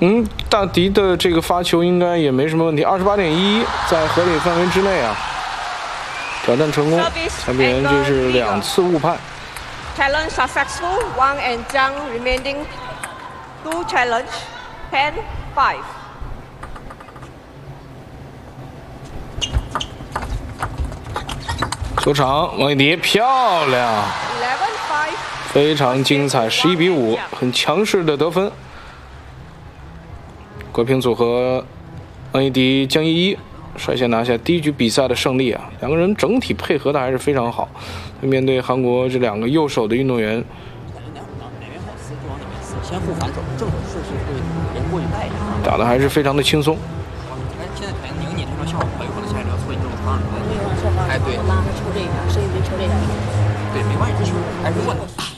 大迪的这个发球应该也没什么问题，28.1在合理范围之内啊。挑战成功，裁判员这是2次误判。 Challenge successful. Wang and Zhang remaining 2 challenge. 10-5. 球场，王艺迪漂亮， 11-5. 非常精彩，11-5，很强势的得分。国乒组合，王艺迪、江依依率先拿下第1局比赛的胜利啊！两个人整体配合的还是非常好。面对韩国这2个右手的运动员， 先护反手，正手顺势会人过去带一下， 打的还是非常的轻松。 现在腿拧你这种效果，有可能下一秒错你这种方式。 哎，对，拉他抽这一下，伸一边抽这一下。 对，没关系，哎，如果